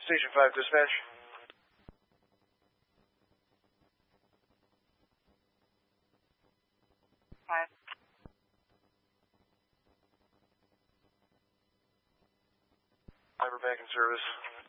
Station 5 dispatch. Hi. We're back in service.